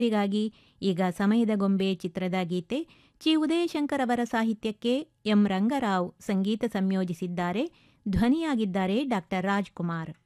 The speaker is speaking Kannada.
ಹೀಗಾಗಿ ಈಗ ಸಮಯದ ಗೊಂಬೆ ಚಿತ್ರದ ಗೀತೆ ಚಿ ಉದಯಶಂಕರ್ ಅವರ ಸಾಹಿತ್ಯಕ್ಕೆ ಎಂ ರಂಗರಾವ್ ಸಂಗೀತ ಸಂಯೋಜಿಸಿದ್ದಾರೆ. ಧ್ವನಿಯಾಗಿದ್ದಾರೆ ಡಾಕ್ಟರ್ ರಾಜ್‌ಕುಮಾರ್.